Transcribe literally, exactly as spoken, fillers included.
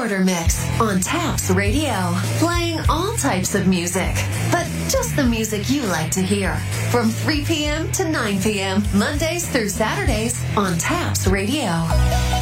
Starter Mix on Taps Radio. Playing all types of music, but just the music you like to hear. From three p.m. to nine p.m., Mondays through Saturdays on Taps Radio.